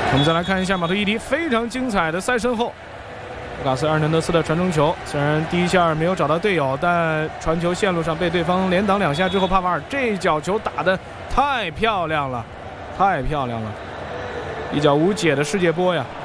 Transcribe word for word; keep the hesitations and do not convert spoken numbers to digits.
我们再来看一下马图伊迪非常精彩的赛身后，卢卡斯·埃尔南德斯的传中球，虽然第一下没有找到队友，但传球线路上被对方连挡两下之后，帕瓦尔这脚球打得太漂亮了，太漂亮了，一脚无解的世界波呀！